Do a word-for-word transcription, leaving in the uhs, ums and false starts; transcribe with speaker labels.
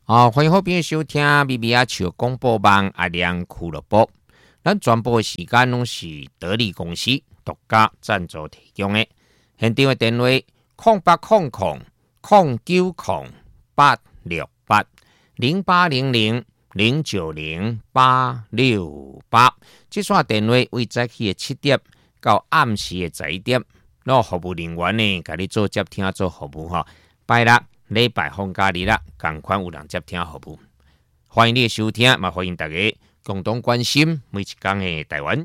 Speaker 1: 哦，欢迎好朋友收听咪咪阿笑广播网阿亮俱乐部。咱全部的时间拢是得力公司独家赞助提供的。现场的电话：空八空空空九空八六八零八零零零九零八六八。这线电话为早起的七点到暗时的十一点，那服务人员呢，甲你做接听做服务哈。拜六、礼拜放假日啦，同款有人接听服务。欢迎你的收听，嘛欢迎大家共同关心每一天的台湾。